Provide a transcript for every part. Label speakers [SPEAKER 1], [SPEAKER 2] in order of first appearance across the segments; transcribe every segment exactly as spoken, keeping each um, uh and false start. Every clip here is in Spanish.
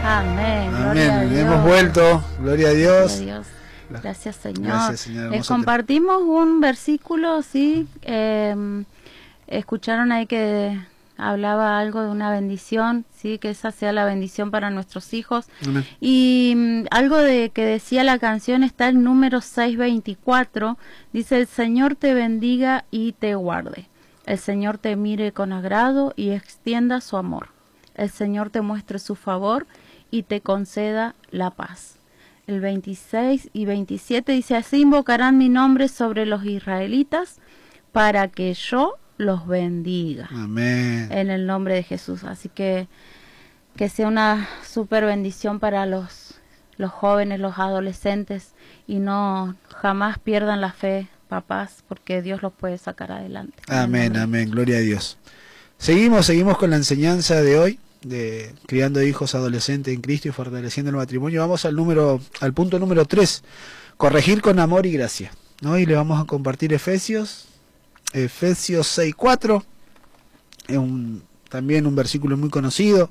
[SPEAKER 1] Amén.
[SPEAKER 2] Amén.
[SPEAKER 1] Gloria a Dios.
[SPEAKER 2] Hemos vuelto. Gloria a Dios.
[SPEAKER 1] Gloria a Dios. Gracias, Señor.
[SPEAKER 2] Gracias, Señor.
[SPEAKER 1] Les compartimos un versículo, sí. Eh, escucharon ahí que hablaba algo de una bendición, sí, que esa sea la bendición para nuestros hijos.
[SPEAKER 2] Amén.
[SPEAKER 1] Y mm, algo de que decía la canción está en número seiscientos veinticuatro. Dice: el Señor te bendiga y te guarde. El Señor te mire con agrado y extienda su amor. El Señor te muestre su favor y te conceda la paz. El veintiséis y veintisiete dice: así invocarán mi nombre sobre los israelitas para que yo los bendiga.
[SPEAKER 2] Amén.
[SPEAKER 1] En el nombre de Jesús. Así que que sea una super bendición para los, los jóvenes, los adolescentes, y no jamás pierdan la fe, papás, porque Dios los puede sacar adelante.
[SPEAKER 2] Amén, amén, gloria a Dios. Seguimos, seguimos con la enseñanza de hoy, de criando hijos adolescentes en Cristo y fortaleciendo el matrimonio. Vamos al número, al punto número tres, corregir con amor y gracia, ¿no? Y le vamos a compartir Efesios, Efesios seis cuatro, es un, también un versículo muy conocido.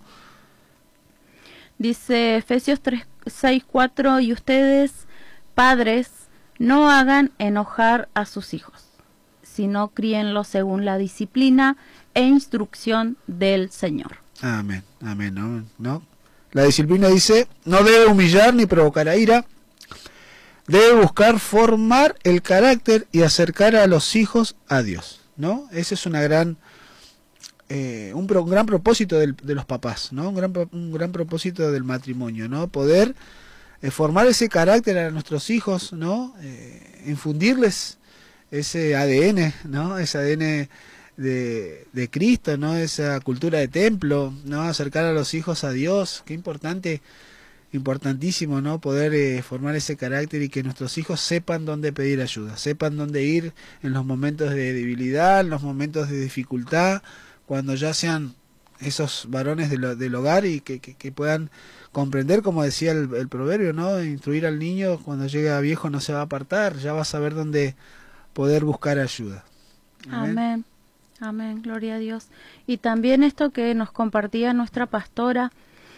[SPEAKER 1] Dice Efesios seis cuatro: y ustedes, padres, no hagan enojar a sus hijos, sino críenlos según la disciplina e instrucción del Señor.
[SPEAKER 2] Amén, amén, ¿no? ¿no? La disciplina dice: no debe humillar ni provocar a ira, debe buscar formar el carácter y acercar a los hijos a Dios, ¿no? Ese es una gran, eh, un, pro, un gran propósito del, de los papás, ¿no? Un gran, un gran propósito del matrimonio, ¿no? Poder eh, formar ese carácter a nuestros hijos, ¿no? Eh, infundirles ese A D N, ¿no? Ese A D N de, de Cristo, ¿no? Esa cultura de templo, ¿no? Acercar a los hijos a Dios. Qué importante, importantísimo, ¿no? Poder eh, formar ese carácter y que nuestros hijos sepan dónde pedir ayuda, sepan dónde ir en los momentos de debilidad, en los momentos de dificultad, cuando ya sean esos varones de lo, del hogar, y que, que, que puedan comprender, como decía el, el proverbio, ¿no? Instruir al niño, cuando llega viejo no se va a apartar, ya va a saber dónde poder buscar ayuda.
[SPEAKER 1] Amén. Amén. Amén, gloria a Dios. Y también esto que nos compartía nuestra pastora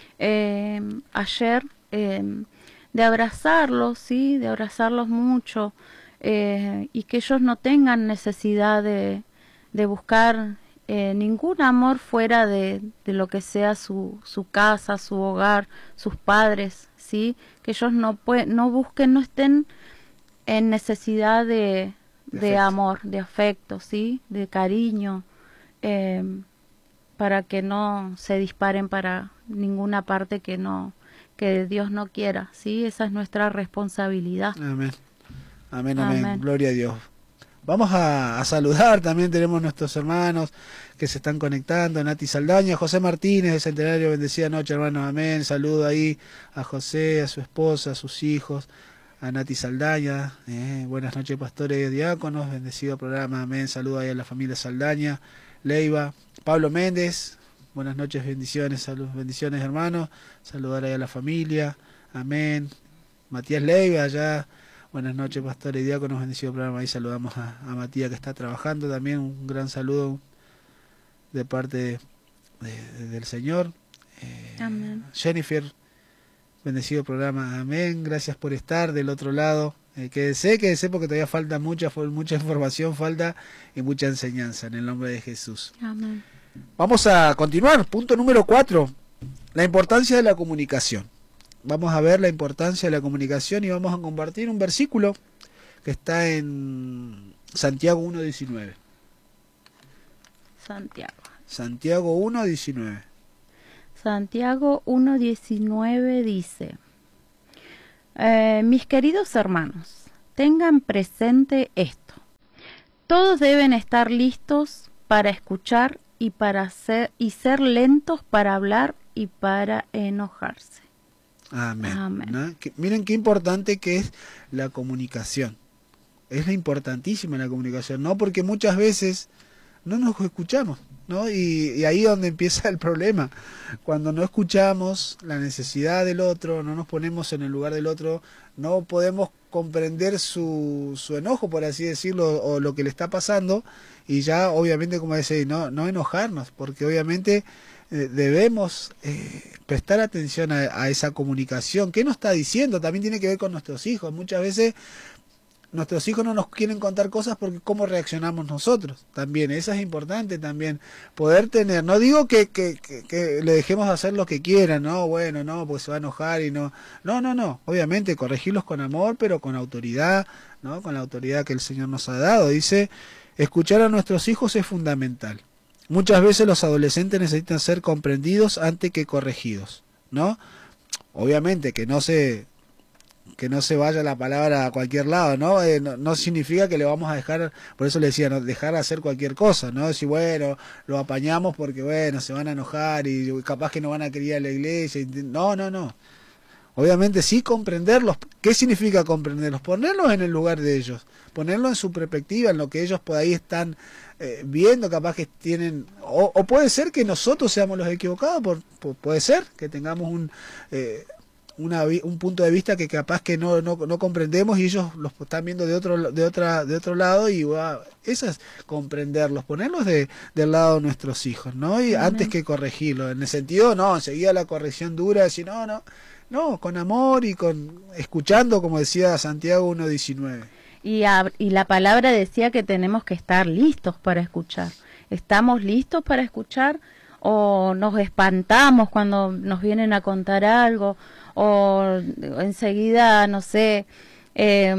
[SPEAKER 1] eh, ayer, eh, de abrazarlos, sí, de abrazarlos mucho, eh, y que ellos no tengan necesidad de, de buscar eh, ningún amor fuera de, de lo que sea su, su casa, su hogar, sus padres, sí, que ellos no pueden, no busquen, no estén en necesidad de De, de amor, de afecto, ¿sí? De cariño, eh, para que no se disparen para ninguna parte que no, que Dios no quiera, ¿sí? Esa es nuestra responsabilidad.
[SPEAKER 2] Amén. Amén, amén,
[SPEAKER 1] amén.
[SPEAKER 2] Gloria a Dios. Vamos a, a saludar, también tenemos nuestros hermanos que se están conectando: Nati Saldaña, José Martínez de Centenario, bendecida noche, hermanos, amén. Saludo ahí a José, a su esposa, a sus hijos, a Nati Saldaña, eh, buenas noches, pastores y diáconos, bendecido programa, amén. Saludo ahí a la familia Saldaña, Leiva, Pablo Méndez, buenas noches, bendiciones, salud, bendiciones, hermanos. Saludar ahí a la familia, amén. Matías Leiva, allá, buenas noches, pastores y diáconos, bendecido programa. Ahí saludamos a, a Matías, que está trabajando también, un gran saludo de parte de, de, del Señor. Eh,
[SPEAKER 1] amén.
[SPEAKER 2] Jennifer, bendecido programa, amén. Gracias por estar del otro lado. Eh, quédese, quédese, porque todavía falta mucha, mucha información, falta y mucha enseñanza, en el nombre de Jesús.
[SPEAKER 1] Amén.
[SPEAKER 2] Vamos a continuar. Punto número cuatro. La importancia de la comunicación. Vamos a ver la importancia de la comunicación y vamos a compartir un versículo que está en Santiago uno diecinueve.
[SPEAKER 1] Santiago.
[SPEAKER 2] Santiago uno diecinueve.
[SPEAKER 1] Santiago uno diecinueve dice: eh, mis queridos hermanos, tengan presente esto. Todos deben estar listos para escuchar y para ser, y ser lentos para hablar y para enojarse.
[SPEAKER 2] Amén.
[SPEAKER 1] Amén.
[SPEAKER 2] ¿No? Que, miren qué importante que es la comunicación. Es la importantísima la comunicación, ¿no? Porque muchas veces no nos escuchamos, ¿no? Y, y ahí es donde empieza el problema. Cuando no escuchamos la necesidad del otro, no nos ponemos en el lugar del otro, no podemos comprender su, su enojo, por así decirlo, o lo que le está pasando, y ya obviamente, como decía, no, no enojarnos, porque obviamente eh, debemos eh, prestar atención a, a esa comunicación. ¿Qué nos está diciendo? También tiene que ver con nuestros hijos. Muchas veces nuestros hijos no nos quieren contar cosas porque cómo reaccionamos nosotros también. Eso es importante también, poder tener, no digo que, que, que, que le dejemos hacer lo que quieran, no, bueno, no, porque se va a enojar y no, no, no, no, obviamente corregirlos con amor, pero con autoridad, ¿no? Con la autoridad que el Señor nos ha dado. Dice, escuchar a nuestros hijos es fundamental. Muchas veces los adolescentes necesitan ser comprendidos antes que corregidos, ¿no? Obviamente que no se... que no se vaya la palabra a cualquier lado, ¿no? Eh, no, no significa que le vamos a dejar, por eso le decía, no, dejar hacer cualquier cosa, ¿no? Decir, bueno, lo apañamos porque, bueno, se van a enojar y capaz que no van a querer ir a la iglesia. No, no, no. Obviamente sí comprenderlos. ¿Qué significa comprenderlos? Ponerlos en el lugar de ellos, ponerlos en su perspectiva, en lo que ellos por ahí están eh, viendo, capaz que tienen, o, o puede ser que nosotros seamos los equivocados, por, por, puede ser que tengamos un... Eh, Una, un punto de vista que capaz que no, no, no comprendemos y ellos los están viendo de otro de otra de otro lado y wow, eso es comprenderlos, ponerlos de, del lado de nuestros hijos, ¿no? Y
[SPEAKER 1] Amén.
[SPEAKER 2] Antes que corregirlos, en el sentido, no, enseguida la corrección dura, decir, no, no, no, con amor y con escuchando, como decía Santiago uno diecinueve.
[SPEAKER 1] Y, a, y la palabra decía que tenemos que estar listos para escuchar. ¿Estamos listos para escuchar o nos espantamos cuando nos vienen a contar algo? O enseguida, no sé, eh,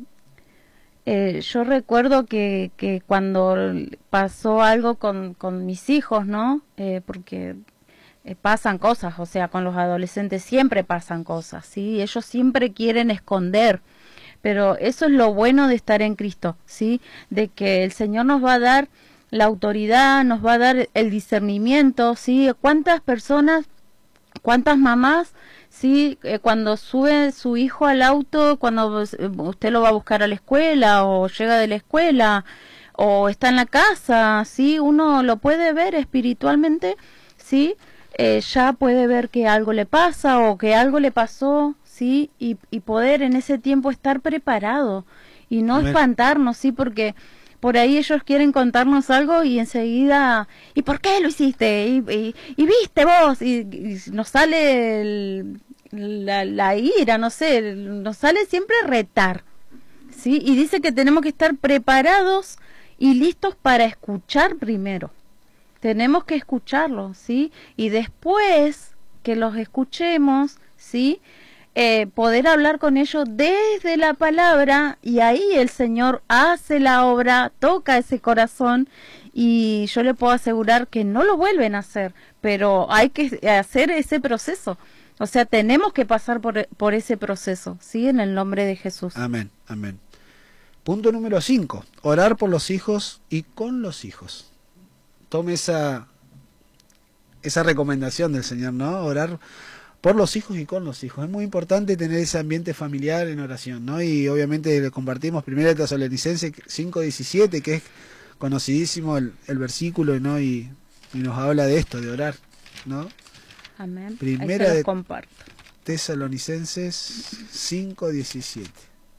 [SPEAKER 1] eh, yo recuerdo que, que cuando pasó algo con, con mis hijos, ¿no? Eh, porque eh, pasan cosas, o sea, con los adolescentes siempre pasan cosas, ¿sí? Ellos siempre quieren esconder, pero eso es lo bueno de estar en Cristo, ¿sí? De que el Señor nos va a dar la autoridad, nos va a dar el discernimiento, ¿sí? ¿Cuántas personas, cuántas mamás, sí, eh, cuando sube su hijo al auto, cuando usted lo va a buscar a la escuela o llega de la escuela o está en la casa, sí, uno lo puede ver espiritualmente, sí, eh, ya puede ver que algo le pasa o que algo le pasó, sí, y, y poder en ese tiempo estar preparado y no espantarnos, sí, porque por ahí ellos quieren contarnos algo y enseguida, ¿y por qué lo hiciste? ¿Y, y, y viste vos? Y, y nos sale el, la, la ira, no sé, nos sale siempre retar, ¿sí? Y dice que tenemos que estar preparados y listos para escuchar primero. Tenemos que escucharlos, ¿sí? Y después que los escuchemos, ¿sí? Eh, poder hablar con ellos desde la palabra y ahí el Señor hace la obra, toca ese corazón y yo le puedo asegurar que no lo vuelven a hacer, pero hay que hacer ese proceso, o sea, tenemos que pasar por, por ese proceso, ¿sí? En el nombre de Jesús.
[SPEAKER 2] Amén, amén. Punto número cinco, orar por los hijos y con los hijos. Tome esa, esa recomendación del Señor, ¿no? Orar por los hijos y con los hijos. Es muy importante tener ese ambiente familiar en oración, ¿no? Y obviamente le compartimos primera de Tesalonicenses cinco diecisiete, que es conocidísimo el, el versículo, ¿no? Y, y nos habla de esto, de orar, ¿no?
[SPEAKER 1] Amén.
[SPEAKER 2] Primera de
[SPEAKER 1] comparto.
[SPEAKER 2] Tesalonicenses cinco diecisiete.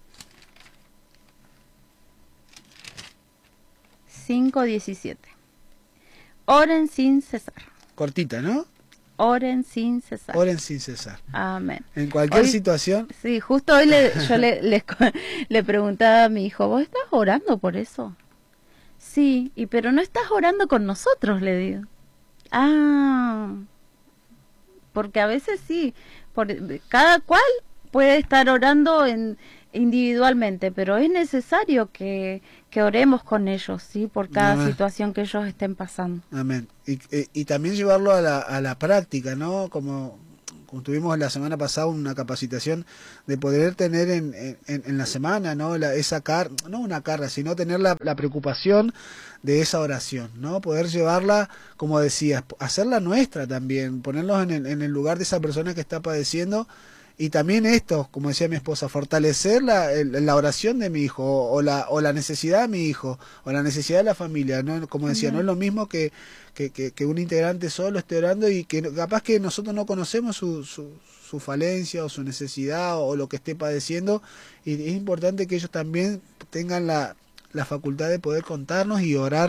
[SPEAKER 1] cinco diecisiete. Oren sin cesar.
[SPEAKER 2] Cortita, ¿no?
[SPEAKER 1] Oren sin cesar.
[SPEAKER 2] Oren sin cesar.
[SPEAKER 1] Amén.
[SPEAKER 2] En cualquier
[SPEAKER 1] hoy,
[SPEAKER 2] situación.
[SPEAKER 1] Sí, justo hoy le, yo le, le, le preguntaba a mi hijo, ¿vos estás orando por eso? Sí, y pero no estás orando con nosotros, le digo. Ah, porque a veces sí, por, cada cual puede estar orando en, individualmente, pero es necesario que, que oremos con ellos, ¿sí? Por cada
[SPEAKER 2] Amén.
[SPEAKER 1] situación que ellos estén pasando.
[SPEAKER 2] Amén. Y, y, y también llevarlo a la, a la práctica, ¿no? Como, como tuvimos la semana pasada una capacitación de poder tener en, en, en la semana, ¿no? La, esa car no una carga, sino tener la, la preocupación de esa oración, ¿no? Poder llevarla, como decías, hacerla nuestra también, ponerlos en el, en el lugar de esa persona que está padeciendo. Y también esto, como decía mi esposa, fortalecer la, la oración de mi hijo, o, o, la, o la necesidad de mi hijo, o la necesidad de la familia, ¿no? Como decía, uh-huh. No es lo mismo que, que, que, que un integrante solo esté orando y que capaz que nosotros no conocemos su, su, su falencia o su necesidad o, o lo que esté padeciendo, y es importante que ellos también tengan la, la facultad de poder contarnos y orar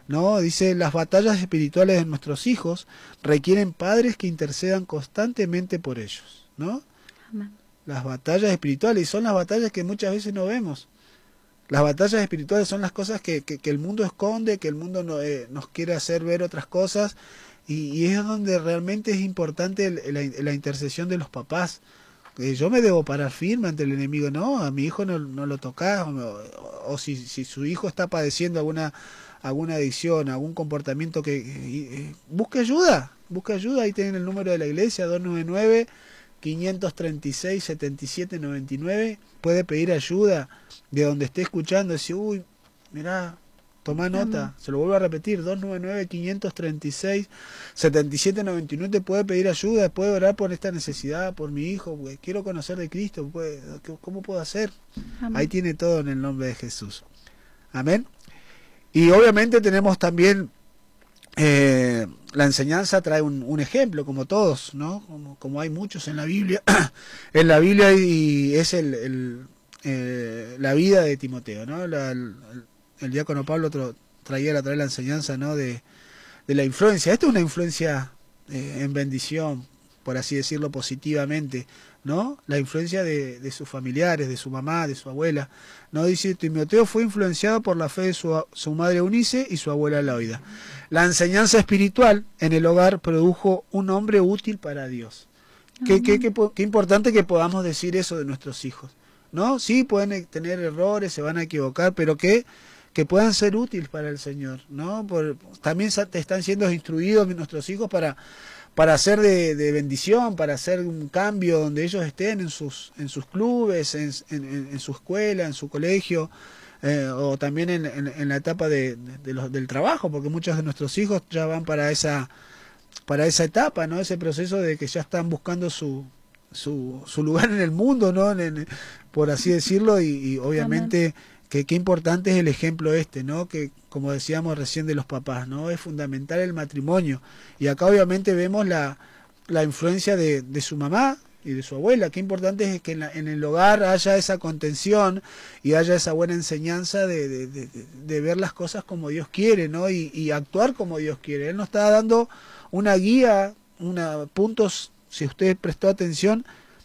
[SPEAKER 2] ¿no? Dice, las batallas espirituales de nuestros hijos requieren padres que intercedan constantemente por ellos, ¿no?
[SPEAKER 1] Amén.
[SPEAKER 2] Las batallas espirituales, y son las batallas que muchas veces no vemos. Las batallas espirituales son las cosas que, que, que el mundo esconde, que el mundo no, eh, nos quiere hacer ver otras cosas, y, y es donde realmente es importante el, la, la intercesión de los papás. Eh, yo me debo parar firme ante el enemigo, no, a mi hijo no, no lo tocás, o, o si, si su hijo está padeciendo alguna, alguna adicción, algún comportamiento que... Eh, busque ayuda, busque ayuda, ahí tienen el número de la iglesia, dos nueve nueve, quinientos treinta y seis, setenta y siete noventa y nueve, puede pedir ayuda de donde esté escuchando, decir, uy, mirá, toma nota, Amén. Se lo vuelvo a repetir, dos nueve nueve, quinientos treinta y seis, setenta y siete noventa y nueve, te puede pedir ayuda, puede orar por esta necesidad, por mi hijo, pues, quiero conocer de Cristo, pues, ¿cómo puedo hacer? Amén. Ahí tiene todo en el nombre de Jesús. Amén. Y obviamente tenemos también eh, la enseñanza trae un, un ejemplo, como todos, ¿no? Como, como hay muchos en la Biblia. En la Biblia y es el, el eh, la vida de Timoteo, ¿no? La, el, el diácono Pablo tra, traía la, traía la enseñanza, ¿no? De, de la influencia. Esta es una influencia eh, en bendición, por así decirlo, positivamente, ¿no? La influencia de, de sus familiares, de su mamá, de su abuela, ¿no? Dice, Timoteo fue influenciado por la fe de su, su madre Eunice y su abuela Loida. La enseñanza espiritual en el hogar produjo un hombre útil para Dios. Qué, qué, qué, qué importante que podamos decir eso de nuestros hijos, ¿no? Sí, pueden tener errores, se van a equivocar, pero que, que puedan ser útiles para el Señor, ¿no? Por, también te están siendo instruidos nuestros hijos para... para hacer de, de bendición, para hacer un cambio donde ellos estén en sus en sus clubes, en, en, en su escuela, en su colegio, eh, o también en, en, en la etapa de, de, de los, del trabajo, porque muchos de nuestros hijos ya van para esa para esa etapa, ¿no? Ese proceso de que ya están buscando su su, su lugar en el mundo, ¿no? En, en, por así decirlo, y, y obviamente que qué importante es el ejemplo este, ¿no? Que como decíamos recién de los papás, ¿no? Es fundamental el matrimonio. Y acá obviamente vemos la, la influencia de, de su mamá y de su abuela. Qué importante es que en, la, en el hogar haya esa contención y haya esa buena enseñanza de, de, de, de ver las cosas como Dios quiere, ¿no? Y, y actuar como Dios quiere. Él nos está dando una guía, una puntos, si usted prestó atención,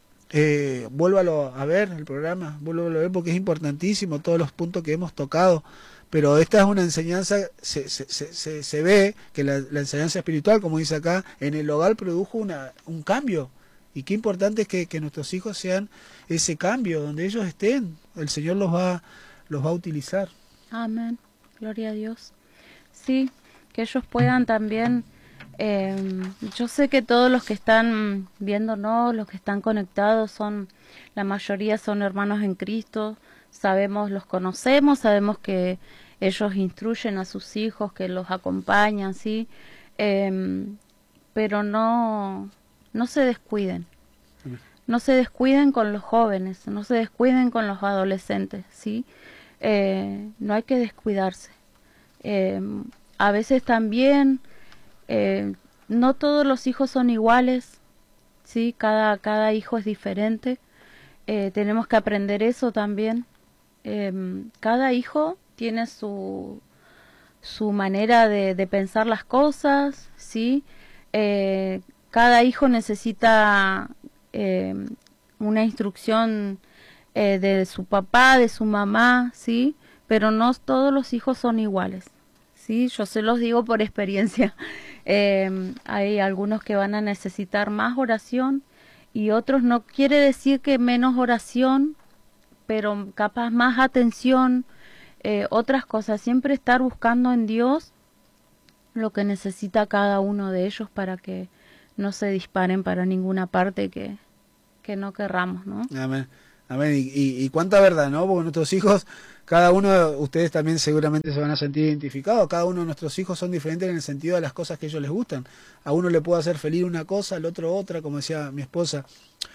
[SPEAKER 2] Eh, vuélvalo a ver el programa, vuélvalo a ver porque es importantísimo todos los puntos que hemos tocado, pero esta es una enseñanza, se, se, se, se ve que la, la enseñanza espiritual, como dice acá, en el hogar produjo una, un cambio, y qué importante es que, que nuestros hijos sean ese cambio, donde ellos estén, el Señor los va, los va a utilizar.
[SPEAKER 1] Amén, gloria a Dios. Sí, que ellos puedan también... Eh, yo sé que todos los que están viéndonos, los que están conectados, son la mayoría son hermanos en Cristo, sabemos, los conocemos, sabemos que ellos instruyen a sus hijos, que los acompañan, sí, eh, pero no, no se descuiden, no se descuiden con los jóvenes, no se descuiden con los adolescentes, sí, eh, no hay que descuidarse. Eh, a veces también Eh, no todos los hijos son iguales, sí, cada, cada hijo es diferente, eh, tenemos que aprender eso también. Eh, cada hijo tiene su, su manera de, de pensar las cosas, sí, eh, cada hijo necesita eh, una instrucción eh, de su papá, de su mamá, sí, pero no todos los hijos son iguales. Sí, yo se los digo por experiencia. Eh, hay algunos que van a necesitar más oración y otros, no quiere decir que menos oración, pero capaz más atención, eh, otras cosas. Siempre estar buscando en Dios lo que necesita cada uno de ellos para que no se disparen para ninguna parte que, que no querramos, ¿no?
[SPEAKER 2] Amén. Amén. Y, y, y cuánta verdad, ¿no? Porque nuestros hijos, cada uno, ustedes también seguramente se van a sentir identificados, cada uno de nuestros hijos son diferentes en el sentido de las cosas que a ellos les gustan. A uno le puede hacer feliz una cosa, al otro otra, como decía mi esposa,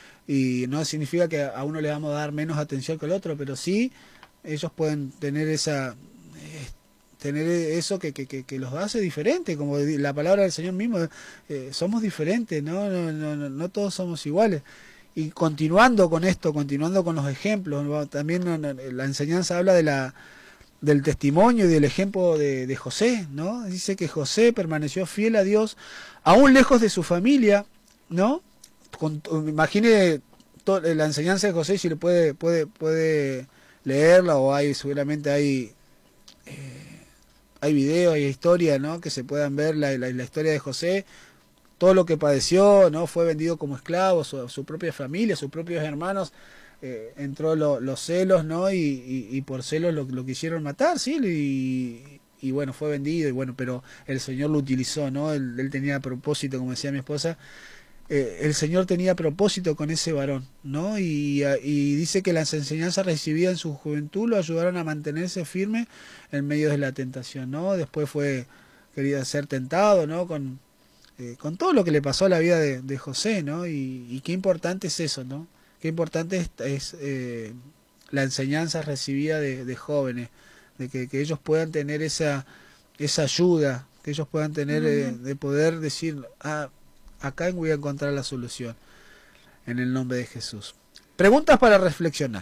[SPEAKER 2] y no significa que a uno le vamos a dar menos atención que al otro, pero sí ellos pueden tener esa eh, tener eso que, que, que, que los hace diferentes, como la palabra del Señor mismo, eh, somos diferentes, ¿no? No, no, no, no todos somos iguales. Y continuando con esto, continuando con los ejemplos, también la enseñanza habla de la del testimonio y del ejemplo de, de José, ¿no? Dice que José permaneció fiel a Dios, aún lejos de su familia, ¿no? Con, imagine to, la enseñanza de José, si le puede, puede, puede leerla, o hay, seguramente hay, eh, hay videos, hay historia, ¿no? Que se puedan ver la, la, la historia de José, todo lo que padeció, ¿no? Fue vendido como esclavo, su, su propia familia, sus propios hermanos. Eh, entró lo, los celos, ¿no? Y, y, y por celos lo, lo quisieron matar, sí, y, y bueno, fue vendido, y bueno, pero el Señor lo utilizó, ¿no? Él, él tenía propósito, como decía mi esposa, eh, el Señor tenía propósito con ese varón, ¿no? Y, y dice que las enseñanzas recibidas en su juventud lo ayudaron a mantenerse firme en medio de la tentación, ¿no? Después fue, quería ser tentado, ¿no? Con, eh, con todo lo que le pasó a la vida de, de José, ¿no? Y, y qué importante es eso, ¿no? Qué importante es, es eh, la enseñanza recibida de, de jóvenes, de que, que ellos puedan tener esa, esa ayuda, que ellos puedan tener, uh-huh. eh, de poder decir, ah, acá voy a encontrar la solución, en el nombre de Jesús. Preguntas para reflexionar.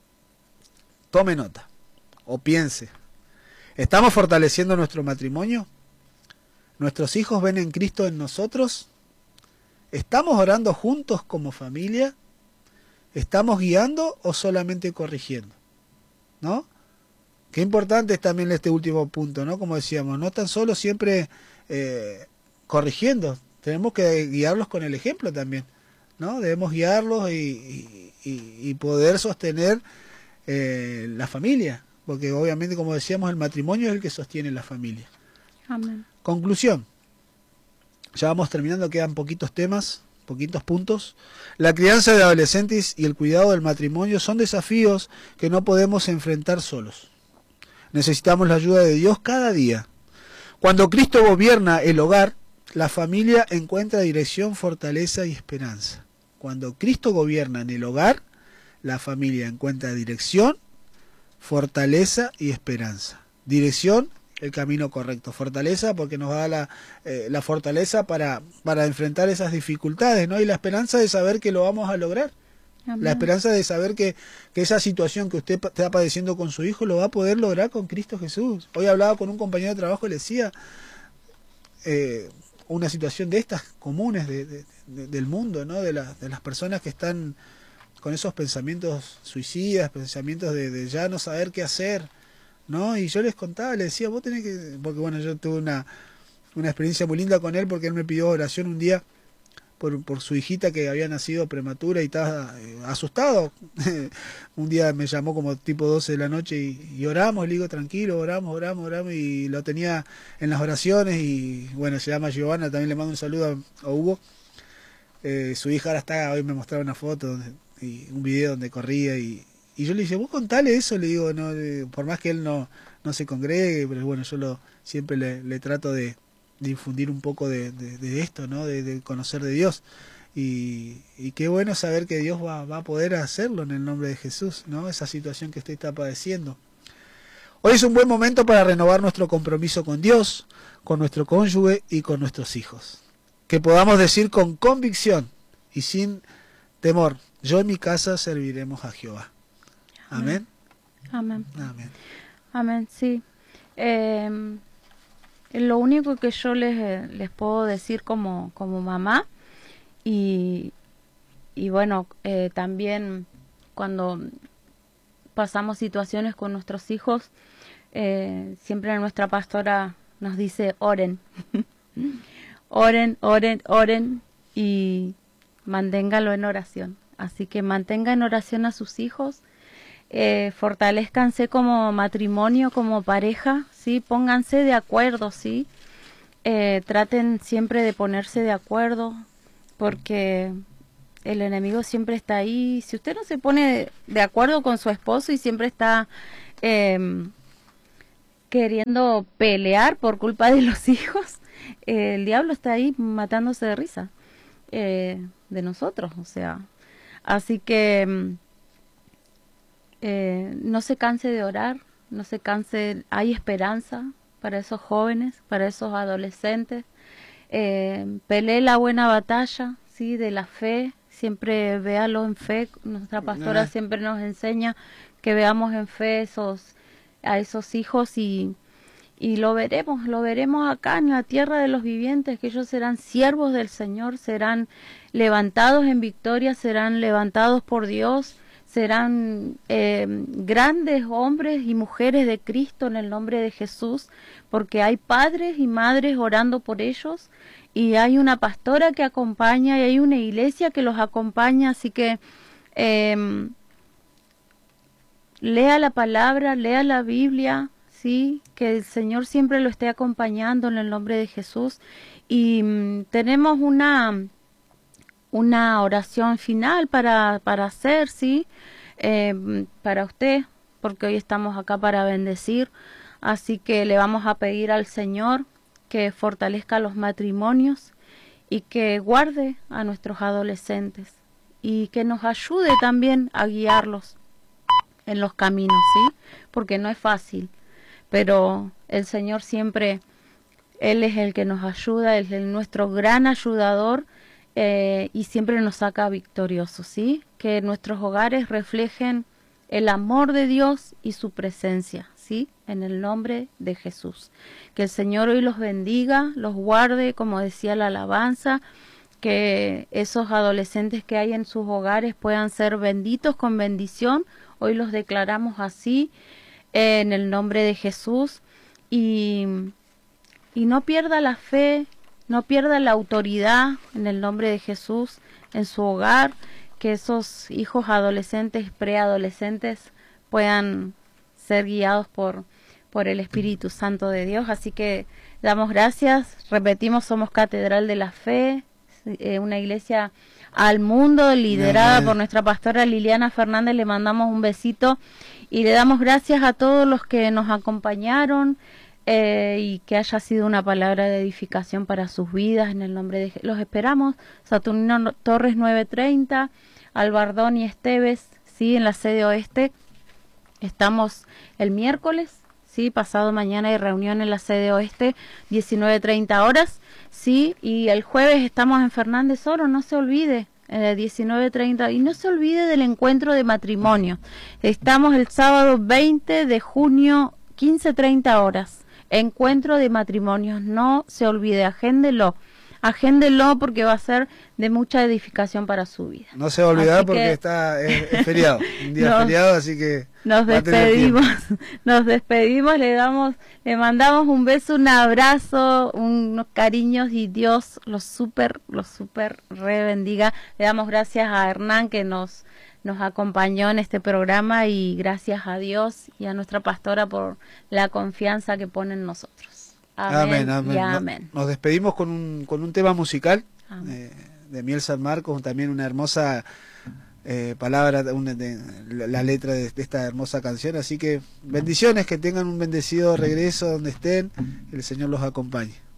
[SPEAKER 2] Tome nota, o piense. ¿Estamos fortaleciendo nuestro matrimonio? ¿Nuestros hijos ven en Cristo en nosotros? ¿Estamos orando juntos como familia? ¿Estamos guiando o solamente corrigiendo? ¿No? Qué importante es también este último punto, ¿no? Como decíamos, no tan solo siempre eh, corrigiendo, tenemos que guiarlos con el ejemplo también, ¿no? Debemos guiarlos y, y, y poder sostener eh, la familia, porque obviamente, como decíamos, el matrimonio es el que sostiene la familia.
[SPEAKER 1] Amén.
[SPEAKER 2] Conclusión. Ya vamos terminando, quedan poquitos temas. Poquitos puntos. La crianza de adolescentes y el cuidado del matrimonio son desafíos que no podemos enfrentar solos. Necesitamos la ayuda de Dios cada día. Cuando Cristo gobierna el hogar, la familia encuentra dirección, fortaleza y esperanza. Cuando Cristo gobierna en el hogar, la familia encuentra dirección, fortaleza y esperanza. Dirección, el camino correcto. Fortaleza, porque nos da la, eh, la fortaleza para, para enfrentar esas dificultades, ¿no? Y la esperanza de saber que lo vamos a lograr. Amén. La esperanza de saber que, que esa situación que usted está padeciendo con su hijo lo va a poder lograr con Cristo Jesús. Hoy hablaba con un compañero de trabajo y le decía eh, una situación de estas comunes de, de, de, del mundo, ¿no? De, la, de las personas que están con esos pensamientos suicidas, pensamientos de, de ya no saber qué hacer, ¿no? Y yo les contaba, les decía, vos tenés que... Porque bueno, yo tuve una, una experiencia muy linda con él, porque él me pidió oración un día por, por su hijita que había nacido prematura y estaba eh, asustado. Un día me llamó como tipo doce de la noche y, y oramos, le digo, tranquilo, oramos, oramos, oramos, y lo tenía en las oraciones. Y bueno, se llama Giovanna, también le mando un saludo a, a Hugo. Eh, su hija ahora está, hoy me mostraba una foto donde, y un video donde corría y... Y yo le dije, vos contale eso, le digo, no, por más que él no, no se congregue, pero bueno, yo lo siempre le, le trato de, de infundir un poco de, de, de esto, ¿no? De, de conocer de Dios. Y, y qué bueno saber que Dios va, va a poder hacerlo en el nombre de Jesús, ¿no? Esa situación que usted está padeciendo. Hoy es un buen momento para renovar nuestro compromiso con Dios, con nuestro cónyuge y con nuestros hijos. Que podamos decir con convicción y sin temor, yo en mi casa serviremos a Jehová. Amén.
[SPEAKER 1] Amén.
[SPEAKER 2] Amén.
[SPEAKER 1] Amén, sí. Eh, lo único que yo les, les puedo decir como, como mamá, y, y bueno, eh, también cuando pasamos situaciones con nuestros hijos, eh, siempre nuestra pastora nos dice, oren. Oren, oren, oren y manténgalo en oración. Así que mantenga en oración a sus hijos. Eh, fortalezcanse como matrimonio, como pareja, ¿sí? Pónganse de acuerdo, ¿sí? Eh, traten siempre de ponerse de acuerdo, porque el enemigo siempre está ahí. Si usted no se pone de acuerdo con su esposo y siempre está eh, queriendo pelear por culpa de los hijos, eh, el diablo está ahí matándose de risa eh, de nosotros, o sea. Así que Eh, no se canse de orar, no se canse, hay esperanza para esos jóvenes, para esos adolescentes. Eh, pelee la buena batalla, sí, de la fe, siempre véalo en fe. Nuestra pastora siempre nos enseña que veamos en fe esos a esos hijos y, y lo veremos, lo veremos acá en la tierra de los vivientes, que ellos serán siervos del Señor, serán levantados en victoria, serán levantados por Dios, serán eh, grandes hombres y mujeres de Cristo en el nombre de Jesús, porque hay padres y madres orando por ellos, y hay una pastora que acompaña, y hay una iglesia que los acompaña, así que eh, lea la palabra, lea la Biblia, sí, que el Señor siempre lo esté acompañando en el nombre de Jesús. Y mm, tenemos una una oración final para, para hacer, sí, eh, para usted, porque hoy estamos acá para bendecir, así que le vamos a pedir al Señor que fortalezca los matrimonios y que guarde a nuestros adolescentes y que nos ayude también a guiarlos en los caminos, ¿sí? Porque no es fácil, pero el Señor siempre, Él es el que nos ayuda, Él es el, nuestro gran ayudador, eh, y siempre nos saca victoriosos, ¿sí? Que nuestros hogares reflejen el amor de Dios y su presencia, ¿sí? En el nombre de Jesús. Que el Señor hoy los bendiga, los guarde, como decía la alabanza, que esos adolescentes que hay en sus hogares puedan ser benditos con bendición. Hoy los declaramos así, eh, en el nombre de Jesús. Y, y no pierda la fe, no pierda la autoridad en el nombre de Jesús en su hogar. Que esos hijos adolescentes, preadolescentes puedan ser guiados por, por el Espíritu Santo de Dios. Así que damos gracias, repetimos, somos Catedral de la Fe, eh, una iglesia al mundo liderada por nuestra pastora Liliana Fernández. Le mandamos un besito y le damos gracias a todos los que nos acompañaron, eh, y que haya sido una palabra de edificación para sus vidas en el nombre de Jesús. Los esperamos, Saturnino Torres nueve treinta, Albardón y Esteves, sí, en la sede oeste. Estamos el miércoles, sí, pasado mañana hay reunión en la sede oeste, diecinueve treinta horas, sí, y el jueves estamos en Fernández Oro, no se olvide, eh, diecinueve treinta, y no se olvide del encuentro de matrimonio. Estamos el sábado veinte de junio, quince treinta horas, encuentro de matrimonios, no se olvide, agéndelo. Agéndelo porque va a ser de mucha edificación para su vida.
[SPEAKER 2] No se va a olvidar porque está es, es feriado, un día nos, feriado, así que
[SPEAKER 1] nos despedimos, nos despedimos, le damos, le mandamos un beso, un abrazo, unos cariños y Dios los super, los super re bendiga. Le damos gracias a Hernán que nos nos acompañó en este programa y gracias a Dios y a nuestra pastora por la confianza que pone en nosotros. Amén, amén, amén. amén.
[SPEAKER 2] Nos despedimos con un, con un tema musical eh, de Miel San Marcos, también una hermosa eh, palabra, una, de, la, la letra de, de esta hermosa canción. Así que bendiciones, que tengan un bendecido regreso donde estén, que el Señor los acompañe.